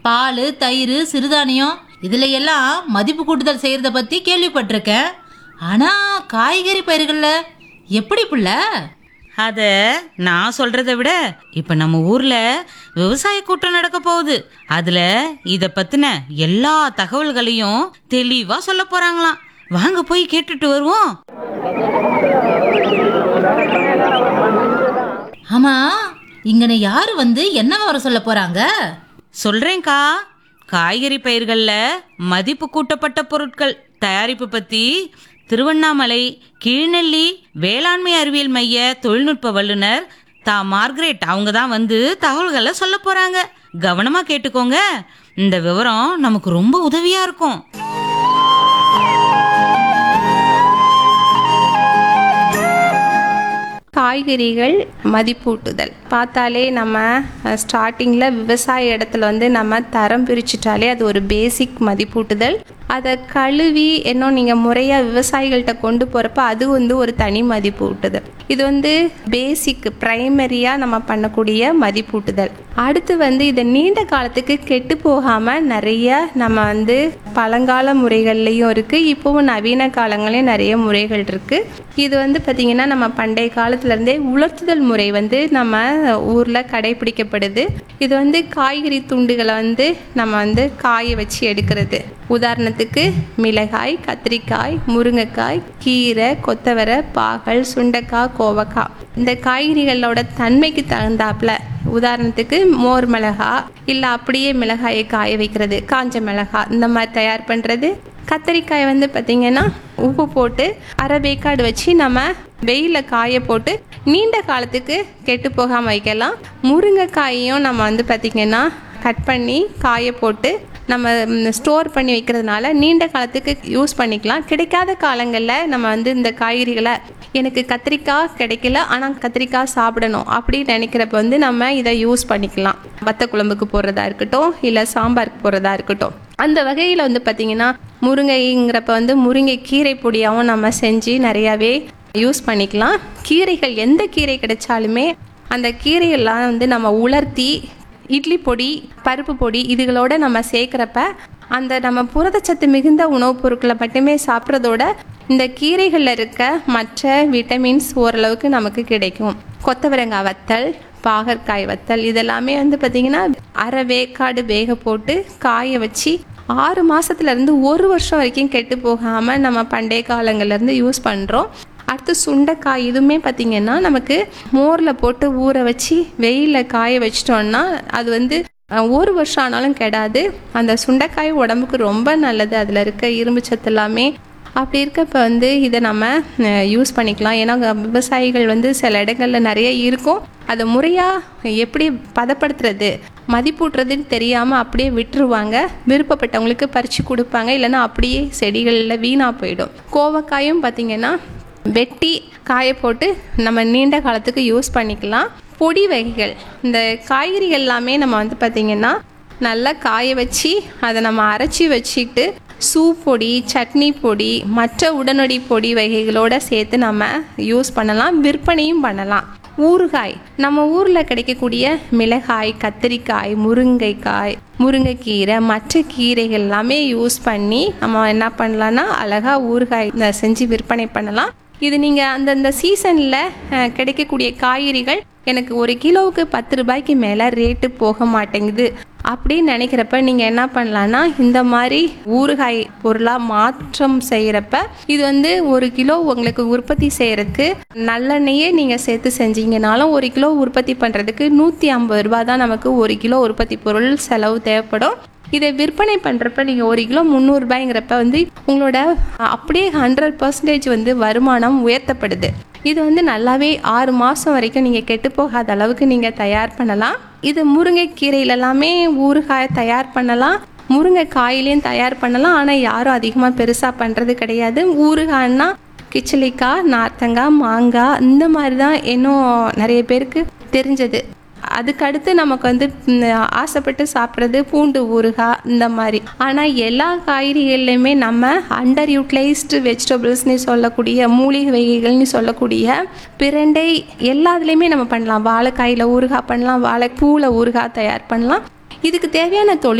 பால், தயிர், சிறுதானியம் இதுல எல்லாம் மதிப்பு கூட்டுதல் செய்யறத பத்தி கேள்விப்பட்டிருக்கேன். ஆனா காய்கறி பயிர்கள்ல எப்படி புள்ள? அத நான் சொல்றதை விட இப்ப நம்ம ஊர்ல விவசாய கூட்டம் நடக்க போகுது. அதுல இத பத்தின எல்லா தகவல்களையும் தெளிவா சொல்ல போறாங்களாம். வாங்க போய் கேட்டுட்டு வருவோம். ஆமா, இங்கன யாரு வந்து என்ன விவரம் சொல்ல போறாங்க? சொல்றேன்க்கா. காய்கறி பயிர்கள்ல மதிப்பு கூட்டப்பட்ட பொருட்கள் தயாரிப்பு பத்தி திருவண்ணாமலை கீழ்நெல்லி வேளாண்மை அறிவியல் மைய தொழில்நுட்ப வல்லுநர் மார்கரெட் அவங்க தான் வந்து தகவல்களை சொல்ல போறாங்க. கவனமா கேட்டுக்கோங்க. இந்த விவரம் நமக்கு ரொம்ப உதவியா இருக்கும். காய்கறிகள் மதிப்பூட்டுதல் பார்த்தாலே நம்ம ஸ்டார்டிங்கில் விவசாய இடத்துல வந்து நம்ம தரம் பிரிச்சுட்டாலே அது ஒரு பேசிக் மதிப்பூட்டுதல். அதை கழுவி இன்னும் நீங்கள் முறையாக விவசாயிகள்கிட்ட கொண்டு போகிறப்ப அது வந்து ஒரு தனி மதிப்பூட்டுதல். இது வந்து பேசிக் ப்ரைமரியாக நம்ம பண்ணக்கூடிய மதிப்பூட்டுதல். அடுத்து வந்து இதை நீண்ட காலத்துக்கு கெட்டு போகாமல் நிறைய நம்ம வந்து பழங்கால முறைகள்லையும் இருக்குது, இப்போவும் நவீன காலங்களையும் நிறைய முறைகள் இருக்குது. இது வந்து பார்த்திங்கன்னா நம்ம பண்டைய காலத்துலேருந்தே உலர்த்துதல் முறை வந்து நம்ம ஊரில் கடைபிடிக்கப்படுது. இது வந்து காய்கறி துண்டுகளை வந்து நம்ம வந்து காய வச்சு எடுக்கிறது. உதாரணத்துக்கு மிளகாய், கத்திரிக்காய், முருங்கைக்காய், கீரை, கொத்தவரை, பாகல், சுண்டைக்காய், கோவக்காய். இந்த காய்கறிகளோட தன்மைக்கு தகுந்தாப்புல உதாரணத்துக்கு மோர் மிளகா இல்லை அப்படியே மிளகாயை காய வைக்கிறது, காஞ்ச மிளகா இந்த மாதிரி தயார் பண்ணுறது. கத்திரிக்காய் வந்து பார்த்திங்கன்னா உப்பு போட்டு அரை வேக்காடு வச்சு நம்ம வெயிலில் காய போட்டு நீண்ட காலத்துக்கு கெட்டு போகாமல் வைக்கலாம். முருங்கைக்காயையும் நம்ம வந்து பார்த்திங்கன்னா கட் பண்ணி காய போட்டு நம்ம ஸ்டோர் பண்ணி வைக்கிறதுனால நீண்ட காலத்துக்கு யூஸ் பண்ணிக்கலாம். கிடைக்காத காலங்களில் நம்ம வந்து இந்த காய்கறிகளை எனக்கு கத்திரிக்காய் கிடைக்கல ஆனால் கத்திரிக்காய் சாப்பிடணும் அப்படின்னு நினைக்கிறப்ப வந்து நம்ம இதை யூஸ் பண்ணிக்கலாம். வத்த குழம்புக்கு போடுறதா இருக்கட்டும், இல்லை சாம்பாருக்கு போடுறதா இருக்கட்டும். அந்த வகையில் வந்து பார்த்திங்கன்னா முருங்கைங்கிறப்ப வந்து முருங்கை கீரை பொடியாகவும் நம்ம செஞ்சு நிறையாவே யூஸ் பண்ணிக்கலாம். கீரைகள் எந்த கீரை கிடைச்சாலுமே அந்த கீரையெல்லாம் வந்து நம்ம உலர்த்தி இட்லி பொடி, பருப்பு பொடி இதுகளோட நம்ம சேர்க்குறப்ப அந்த நம்ம புரதச்சத்து மிகுந்த உணவுப் பொருட்களை மட்டுமே சாப்பிட்றதோட இந்த கீரைகளில் இருக்க மற்ற விட்டமின்ஸ் ஓரளவுக்கு நமக்கு கிடைக்கும். கொத்தவரங்காய் வத்தல், பாகற்காய் வத்தல் இதெல்லாமே வந்து பார்த்திங்கன்னா அரை வேக்காடு வேக போட்டு காய வச்சு 6 மாதத்துலேருந்து 1 வருஷம் வரைக்கும் கெட்டு போகாமல் நம்ம பண்டைய காலங்கள்லேருந்து யூஸ் பண்ணுறோம். அடுத்து சுண்டைக்காய், இதுவுமே பார்த்திங்கன்னா நமக்கு மோரில் போட்டு ஊற வச்சு வெயிலில் காய வச்சிட்டோன்னா அது வந்து 1 வருஷம் ஆனாலும் கெடாது. அந்த சுண்டைக்காய் உடம்புக்கு ரொம்ப நல்லது, அதில் இருக்க இரும்பு சத்து எல்லாமே. அப்படி இருக்கப்போ வந்து இதை நம்ம யூஸ் பண்ணிக்கலாம். ஏன்னா விவசாயிகள் வந்து சில இடங்களில் நிறைய இருக்கும், அதை முறையாக எப்படி பதப்படுத்துறது மதிப்பூட்டுறதுன்னு தெரியாமல் அப்படியே விட்டுருவாங்க. விருப்பப்பட்டவங்களுக்கு பறித்து கொடுப்பாங்க, இல்லைன்னா அப்படியே செடிகளில் வீணாக போயிடும். கோவக்காயும் பார்த்திங்கன்னா வெட்டி காய போட்டு நம்ம நீண்ட காலத்துக்கு யூஸ் பண்ணிக்கலாம். பொடி வகைகள் இந்த காய்கறிகள் எல்லாமே நம்ம வந்து பார்த்திங்கன்னா நல்லா காய வச்சு அதை நம்ம அரைச்சி வச்சுக்கிட்டு சூப் பொடி, சட்னி பொடி, மற்ற உடனடி பொடி வகைகளோடு சேர்த்து நம்ம யூஸ் பண்ணலாம், விற்பனையும் பண்ணலாம். ஊறுகாய் நம்ம ஊரில் கிடைக்கக்கூடிய மிளகாய், கத்திரிக்காய், முருங்கைக்காய், முருங்கைக்கீரை, மற்ற கீரைகள் எல்லாமே யூஸ் பண்ணி நம்ம என்ன பண்ணலான்னா அழகாக ஊறுகாய் செஞ்சு விற்பனை பண்ணலாம். இது நீங்கள் அந்தந்த சீசனில் கிடைக்கக்கூடிய காய்கறிகள் எனக்கு 1 கிலோவுக்கு 10 ரூபாய்க்கு மேலே ரேட்டு போக மாட்டேங்குது அப்படின்னு நினைக்கிறப்ப நீங்கள் என்ன பண்ணலான்னா இந்த மாதிரி ஊறுகாய் பொருளாக மாற்றம் செய்கிறப்ப இது வந்து 1 கிலோ உங்களுக்கு உற்பத்தி செய்கிறதுக்கு நல்லெண்ணெயே நீங்கள் சேர்த்து செஞ்சீங்கனாலும் 1 கிலோ உற்பத்தி பண்ணுறதுக்கு 150 ரூபா தான் நமக்கு 1 கிலோ உற்பத்தி பொருள் செலவு தேவைப்படும். இதை விற்பனை பண்ணுறப்ப நீங்கள் 1 கிலோ 300 ரூபாய்ங்கிறப்ப வந்து உங்களோட அப்படியே 100% வந்து வருமானம் உயர்த்தப்படுது. இது வந்து நல்லாவே 6 மாதம் வரைக்கும் நீங்கள் கெட்டு போகாத அளவுக்கு நீங்கள் தயார் பண்ணலாம். இது முருங்கைக்கீரையில் எல்லாமே ஊறுகாய் தயார் பண்ணலாம், முருங்கைக்காயிலையும் தயார் பண்ணலாம். ஆனால் யாரும் அதிகமாக பெருசாக பண்ணுறது கிடையாது. ஊறுகாய்னா கிச்சலிக்காய், நார்த்தங்காய், மாங்காய் இந்த மாதிரி தான் இன்னும் நிறைய பேருக்கு தெரிஞ்சது. அதுக்கடுத்து நமக்கு வந்து ஆசைப்பட்டு சாப்பிட்றது பூண்டு ஊறுகாய் இந்த மாதிரி. ஆனால் எல்லா காய்கறிகள்லையுமே நம்ம அண்டர் யூட்டிலைஸ்டு வெஜிடபிள்ஸ்னு சொல்லக்கூடிய மூலிகை வகைகள்னு சொல்லக்கூடிய பிரண்டை எல்லாத்துலேயுமே நம்ம பண்ணலாம். வாழைக்காயில் ஊறுகாய் பண்ணலாம், வாழைப்பூவில் ஊறுகாய் தயார் பண்ணலாம். இதுக்கு தேவையான தொழில்